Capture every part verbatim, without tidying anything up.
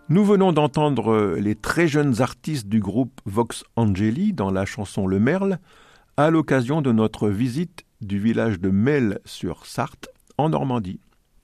Nous venons d'entendre les très jeunes artistes du groupe Vox Angeli dans la chanson Le Merle, à l'occasion de notre visite du village de Melle-sur-Sarthe, en Normandie.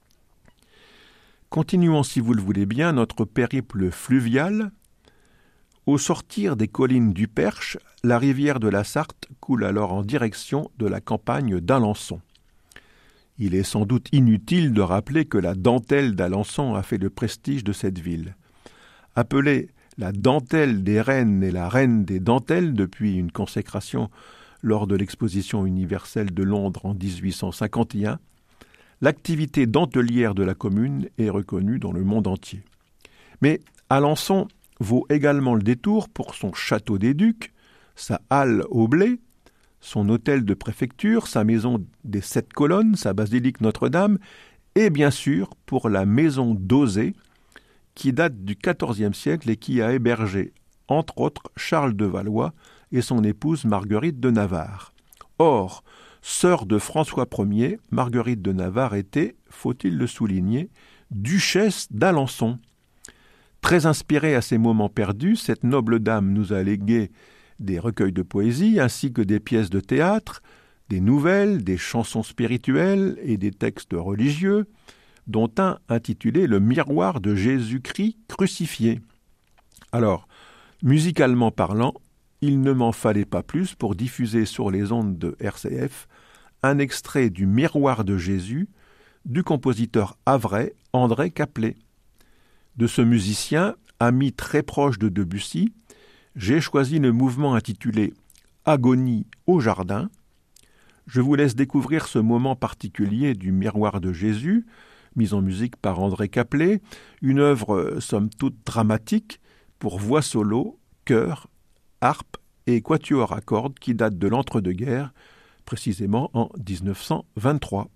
Continuons, si vous le voulez bien, notre périple fluvial. Au sortir des collines du Perche, la rivière de la Sarthe coule alors en direction de la campagne d'Alençon. Il est sans doute inutile de rappeler que la dentelle d'Alençon a fait le prestige de cette ville. Appelée la dentelle des reines et la reine des dentelles depuis une consécration lors de l'exposition universelle de Londres en dix-huit cent cinquante et un, l'activité dentelière de la commune est reconnue dans le monde entier. Mais Alençon vaut également le détour pour son château des Ducs, sa halle au blé, son hôtel de préfecture, sa maison des sept colonnes, sa basilique Notre-Dame, et bien sûr pour la maison d'Ozé, qui date du quatorzième siècle et qui a hébergé, entre autres, Charles de Valois et son épouse Marguerite de Navarre. Or, sœur de François Ier, Marguerite de Navarre était, faut-il le souligner, duchesse d'Alençon. Très inspirée à ces moments perdus, cette noble dame nous a légué des recueils de poésie ainsi que des pièces de théâtre, des nouvelles, des chansons spirituelles et des textes religieux, dont un intitulé « Le miroir de Jésus-Christ crucifié ». Alors, musicalement parlant, il ne m'en fallait pas plus pour diffuser sur les ondes de R C F un extrait du Miroir de Jésus du compositeur havrais André Caplet. De ce musicien, ami très proche de Debussy, j'ai choisi le mouvement intitulé « Agonie au jardin ». Je vous laisse découvrir ce moment particulier du Miroir de Jésus, mise en musique par André Caplet, une œuvre somme toute dramatique pour voix solo, chœur, harpe et quatuor à cordes qui date de l'entre-deux-guerres, précisément en dix-neuf cent vingt-trois.